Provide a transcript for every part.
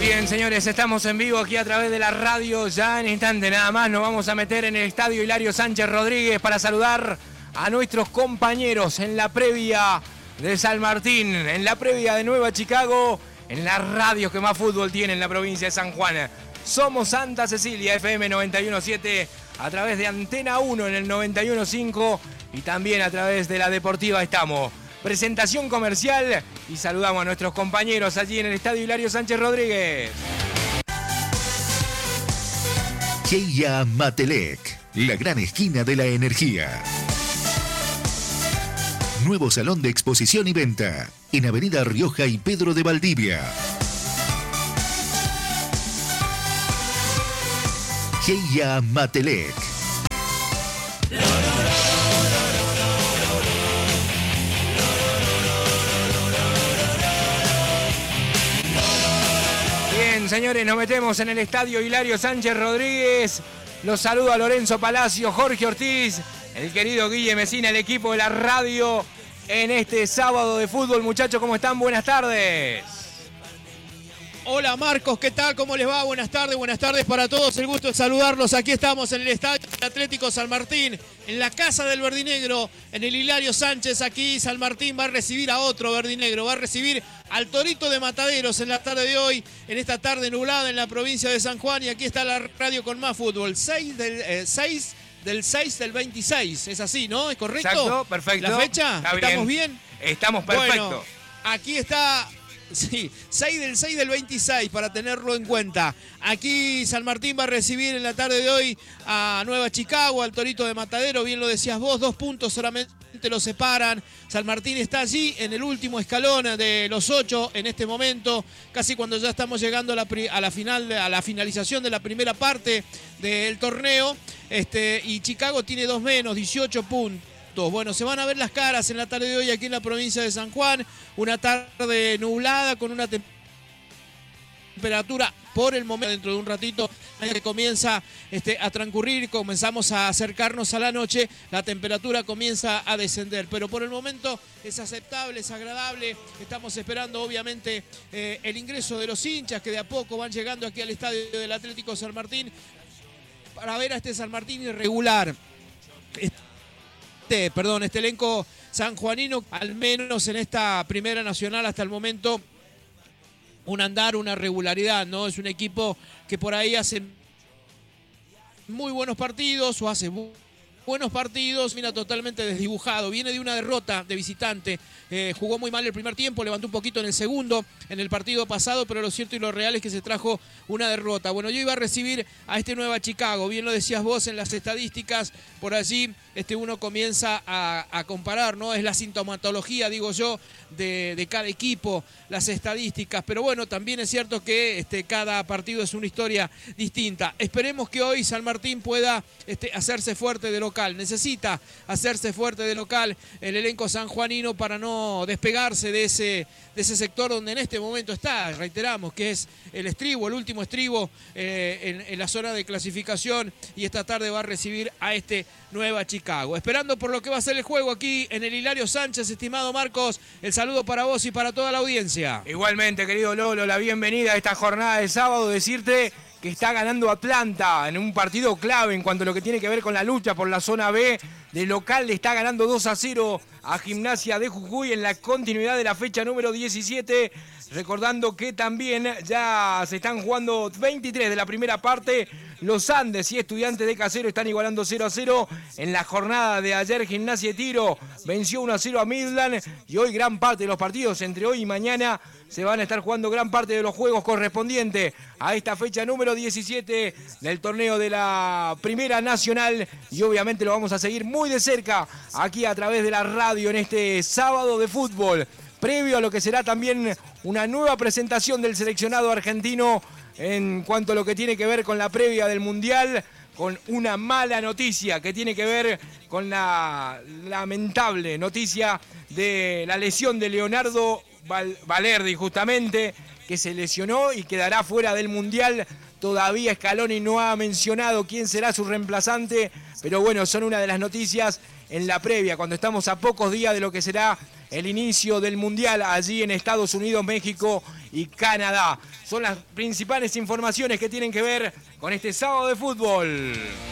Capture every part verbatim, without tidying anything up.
Bien, señores, estamos en vivo aquí a través de la radio. Ya en instante nada más nos vamos a meter en el estadio Hilario Sánchez Rodríguez para saludar a nuestros compañeros en la previa de San Martín, en la previa de Nueva Chicago, en las radios que más fútbol tiene en la provincia de San Juan. Somos Santa Cecilia, F M noventa y uno punto siete, a través de Antena uno en el noventa y uno punto cinco y también a través de la Deportiva Estamos. Presentación comercial y saludamos a nuestros compañeros allí en el estadio Hilario Sánchez Rodríguez. Cheia Matelec, la gran esquina de la energía. Nuevo salón de exposición y venta en Avenida Rioja y Pedro de Valdivia. Cheia Matelec. Bien, señores, nos metemos en el estadio Hilario Sánchez Rodríguez. Los saludo a Lorenzo Palacio, Jorge Ortiz, el querido Guille Mesina, el equipo de la radio en este sábado de fútbol. Muchachos, ¿cómo están? Buenas tardes. Hola Marcos, ¿qué tal? ¿Cómo les va? Buenas tardes, buenas tardes para todos. El gusto de saludarlos. Aquí estamos en el Estadio Atlético San Martín, en la casa del verdinegro, en el Hilario Sánchez. Aquí San Martín va a recibir a otro verdinegro, va a recibir al Torito de Mataderos en la tarde de hoy, en esta tarde nublada en la provincia de San Juan. Y aquí está la radio con más fútbol, seis del, eh, seis del seis del veintiséis. Es así, ¿no? ¿Es correcto? Exacto, perfecto. ¿La fecha? Está ¿Estamos bien? bien? Estamos perfectos. Bueno, aquí está... Sí, seis del seis del veintiséis para tenerlo en cuenta. Aquí San Martín va a recibir en la tarde de hoy a Nueva Chicago, al Torito de Matadero. Bien lo decías vos, dos puntos solamente lo separan. San Martín está allí en el último escalón de los ocho en este momento, casi cuando ya estamos llegando a la, a la final, a la finalización de la primera parte del torneo. Este, y Chicago tiene dos menos, dieciocho puntos. Bueno, se van a ver las caras en la tarde de hoy aquí en la provincia de San Juan. Una tarde nublada con una temperatura por el momento, dentro de un ratito que comienza este, a transcurrir, comenzamos a acercarnos a la noche, la temperatura comienza a descender, pero por el momento es aceptable, es agradable. Estamos esperando obviamente eh, el ingreso de los hinchas que de a poco van llegando aquí al estadio del Atlético San Martín para ver a este San Martín irregular. Este, perdón, este elenco sanjuanino, al menos en esta primera nacional hasta el momento, un andar, una regularidad, ¿no? Es un equipo que por ahí hace muy buenos partidos o hace buenos partidos, mira, totalmente desdibujado, viene de una derrota de visitante, eh, jugó muy mal el primer tiempo, levantó un poquito en el segundo, en el partido pasado, pero lo cierto y lo real es que se trajo una derrota. Bueno, yo iba a recibir a este Nueva Chicago, bien lo decías vos en las estadísticas, por allí este uno comienza a, a comparar, ¿no? Es la sintomatología, digo yo, de, de cada equipo, las estadísticas, pero bueno, también es cierto que este, cada partido es una historia distinta. Esperemos que hoy San Martín pueda este, hacerse fuerte de local. Necesita hacerse fuerte de local el elenco sanjuanino para no despegarse de ese, de ese sector donde en este momento está, reiteramos, que es el estribo, el último estribo eh, en, en la zona de clasificación, y esta tarde va a recibir a este Nueva Chicago. Esperando por lo que va a ser el juego aquí en el Hilario Sánchez, estimado Marcos, el saludo para vos y para toda la audiencia. Igualmente, querido Lolo, la bienvenida a esta jornada de sábado, decirte que está ganando Atlanta en un partido clave en cuanto a lo que tiene que ver con la lucha por la zona B. De local le está ganando dos a cero a Gimnasia de Jujuy en la continuidad de la fecha número diecisiete. Recordando que también ya se están jugando veintitrés de la primera parte. Los Andes y Estudiantes de Casero están igualando cero a cero. En la jornada de ayer, Gimnasia de Tiro venció uno a cero a Midland. Y hoy gran parte de los partidos, entre hoy y mañana, se van a estar jugando gran parte de los juegos correspondientes a esta fecha número diecisiete del torneo de la Primera Nacional. Y obviamente lo vamos a seguir muy de cerca aquí a través de la radio en este sábado de fútbol, previo a lo que será también una nueva presentación del seleccionado argentino en cuanto a lo que tiene que ver con la previa del Mundial, con una mala noticia que tiene que ver con la lamentable noticia de la lesión de Leonardo Val- Valerdi, justamente, que se lesionó y quedará fuera del Mundial. Todavía Scaloni no ha mencionado quién será su reemplazante, pero bueno, son una de las noticias en la previa, cuando estamos a pocos días de lo que será el inicio del Mundial allí en Estados Unidos, México y Canadá. Son las principales informaciones que tienen que ver con este sábado de fútbol.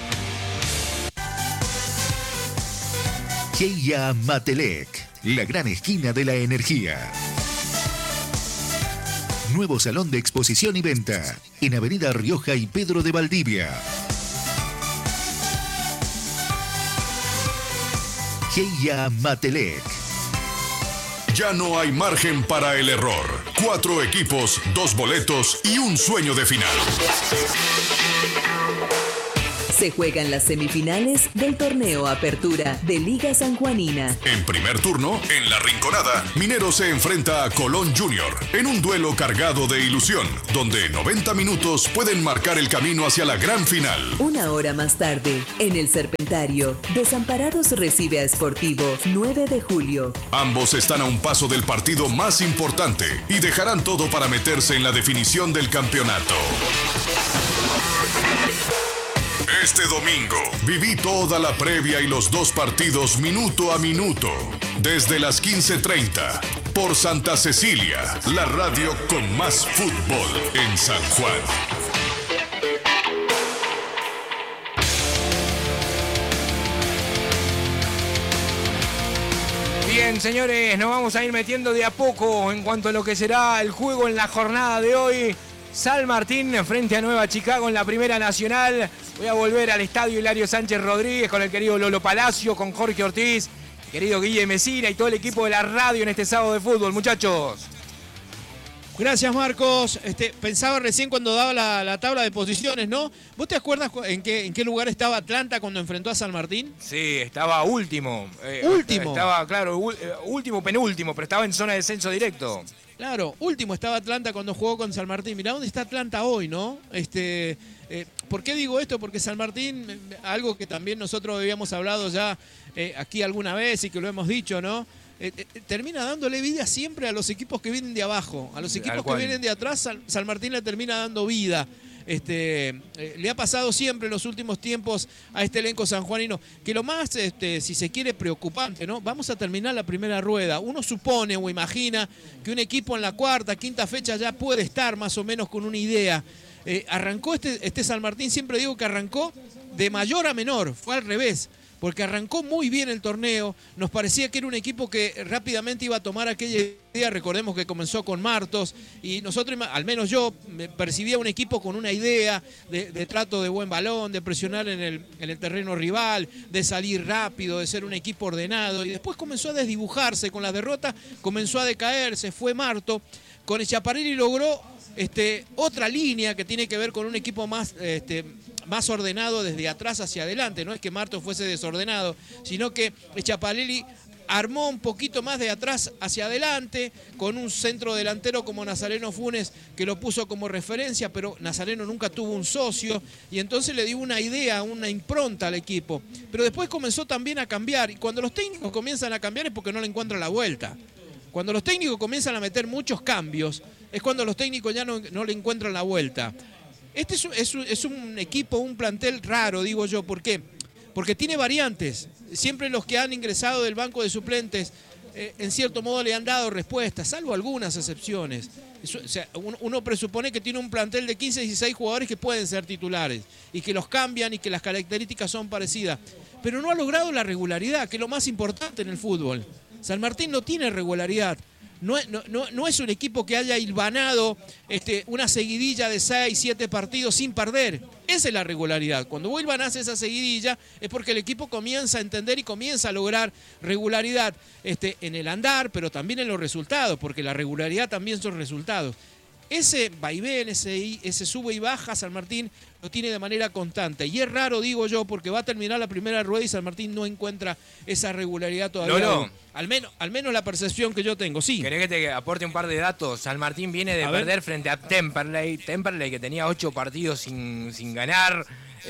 Cheya Matelec, la gran esquina de la energía. Nuevo salón de exposición y venta en Avenida Rioja y Pedro de Valdivia. Cheya Matelec. Ya no hay margen para el error. Cuatro equipos, dos boletos y un sueño de final. Se juegan las semifinales del torneo Apertura de Liga Sanjuanina. En primer turno, en La Rinconada, Minero se enfrenta a Colón Junior en un duelo cargado de ilusión, donde noventa minutos pueden marcar el camino hacia la gran final. Una hora más tarde, en el Serpentario, Desamparados recibe a Sportivo nueve de julio. Ambos están a un paso del partido más importante y dejarán todo para meterse en la definición del campeonato. Este domingo viví toda la previa y los dos partidos minuto a minuto, desde las quince treinta, por Santa Cecilia, la radio con más fútbol en San Juan. Bien, señores, nos vamos a ir metiendo de a poco en cuanto a lo que será el juego en la jornada de hoy. San Martín frente a Nueva Chicago en la Primera Nacional. Voy a volver al estadio Hilario Sánchez Rodríguez con el querido Lolo Palacio, con Jorge Ortiz, querido Guille Mesina y todo el equipo de la radio en este sábado de fútbol, muchachos. Gracias, Marcos. Este, pensaba recién cuando daba la, la tabla de posiciones, ¿no? ¿Vos te acuerdas en qué, en qué lugar estaba Atlanta cuando enfrentó a San Martín? Sí, estaba último. Eh, ¿Último? Estaba, claro, último, penúltimo, pero estaba en zona de descenso directo. Claro, último estaba Atlanta cuando jugó con San Martín. Mirá dónde está Atlanta hoy, ¿no? Este, eh, ¿Por qué digo esto? Porque San Martín, algo que también nosotros habíamos hablado ya eh, aquí alguna vez y que lo hemos dicho, ¿no? Eh, eh, termina dándole vida siempre a los equipos que vienen de abajo. A los equipos que vienen de atrás, San, San Martín le termina dando vida. Este, eh, le ha pasado siempre en los últimos tiempos a este elenco sanjuanino, que lo más, este, si se quiere, preocupante, ¿no? Vamos a terminar la primera rueda. Uno supone o imagina que un equipo en la cuarta, quinta fecha ya puede estar más o menos con una idea. Eh, arrancó este, este San Martín, siempre digo que arrancó de mayor a menor, fue al revés. Porque arrancó muy bien el torneo, nos parecía que era un equipo que rápidamente iba a tomar aquella idea, recordemos que comenzó con Martos, y nosotros, al menos yo, percibía un equipo con una idea de, de trato de buen balón, de presionar en el, en el terreno rival, de salir rápido, de ser un equipo ordenado, y después comenzó a desdibujarse con la derrota, comenzó a decaer, se fue Marto, con Echaparelli logró este, otra línea que tiene que ver con un equipo más... Este, más ordenado desde atrás hacia adelante, no es que Marto fuese desordenado, sino que Echaparelli armó un poquito más de atrás hacia adelante, con un centro delantero como Nazareno Funes, que lo puso como referencia, pero Nazareno nunca tuvo un socio, y entonces le dio una idea, una impronta al equipo. Pero después comenzó también a cambiar, y cuando los técnicos comienzan a cambiar es porque no le encuentran la vuelta. Cuando los técnicos comienzan a meter muchos cambios, es cuando los técnicos ya no, no le encuentran la vuelta. Este es un, es, un, es un equipo, un plantel raro, digo yo. ¿Por qué? Porque tiene variantes. Siempre los que han ingresado del banco de suplentes, eh, en cierto modo le han dado respuestas, salvo algunas excepciones. Eso, o sea, uno, uno presupone que tiene un plantel de quince, dieciséis jugadores que pueden ser titulares y que los cambian y que las características son parecidas. Pero no ha logrado la regularidad, que es lo más importante en el fútbol. San Martín no tiene regularidad. No, no, no, no es un equipo que haya hilvanado este, una seguidilla de seis, siete partidos sin perder. Esa es la regularidad. Cuando vos hilvanás esa seguidilla es porque el equipo comienza a entender y comienza a lograr regularidad este, en el andar, pero también en los resultados, porque la regularidad también son resultados. Ese vaivén, ese, ese sube y baja, San Martín lo tiene de manera constante. Y es raro, digo yo, porque va a terminar la primera rueda y San Martín no encuentra esa regularidad todavía. Lolo. Al menos, al menos la percepción que yo tengo, sí. ¿Querés que te aporte un par de datos? San Martín viene de A perder ver. frente a Temperley. Temperley que tenía ocho partidos sin, sin ganar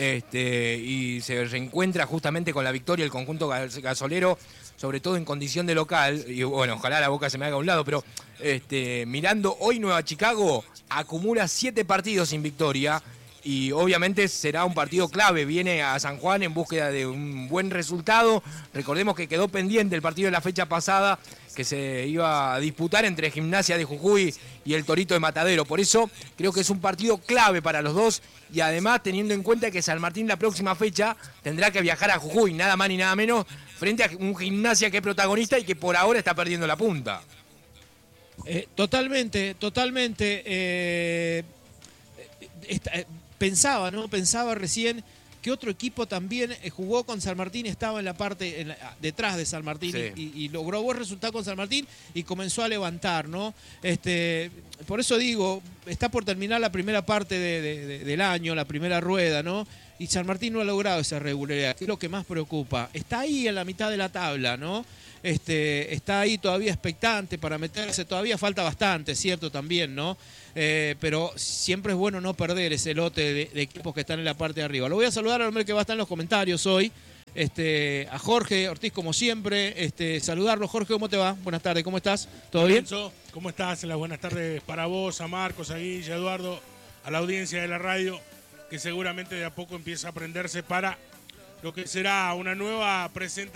este, y se reencuentra justamente con la victoria el conjunto gas- gasolero, sobre todo en condición de local. Y bueno, ojalá la boca se me haga a un lado, pero este, mirando hoy Nueva Chicago, acumula siete partidos sin victoria y obviamente será un partido clave. Viene a San Juan en búsqueda de un buen resultado. Recordemos que quedó pendiente el partido de la fecha pasada que se iba a disputar entre Gimnasia de Jujuy y el Torito de Matadero. Por eso creo que es un partido clave para los dos y además teniendo en cuenta que San Martín la próxima fecha tendrá que viajar a Jujuy, nada más ni nada menos, frente a un Gimnasia que es protagonista y que por ahora está perdiendo la punta. Eh, totalmente, totalmente. Eh, esta, eh, pensaba, ¿no? Pensaba recién que otro equipo también eh, jugó con San Martín, estaba en la parte en la, detrás de San Martín sí. y, y logró buen resultado con San Martín y comenzó a levantar, ¿no? Este, por eso digo, está por terminar la primera parte de, de, de, del año, la primera rueda, ¿no? Y San Martín no ha logrado esa regularidad, que es lo que más preocupa. Está ahí en la mitad de la tabla, ¿no? Este, está ahí todavía expectante para meterse, todavía falta bastante, cierto también, ¿no? Eh, pero siempre es bueno no perder ese lote de, de equipos que están en la parte de arriba. Lo voy a saludar al hombre que va a estar en los comentarios hoy, este, a Jorge Ortiz como siempre, este, saludarlo. Jorge, ¿cómo te va? Buenas tardes, ¿cómo estás? ¿Todo bien? ¿Cómo estás? Las buenas tardes para vos, a Marcos, a Guille, a Eduardo, a la audiencia de la radio, que seguramente de a poco empieza a aprenderse para lo que será una nueva presentación.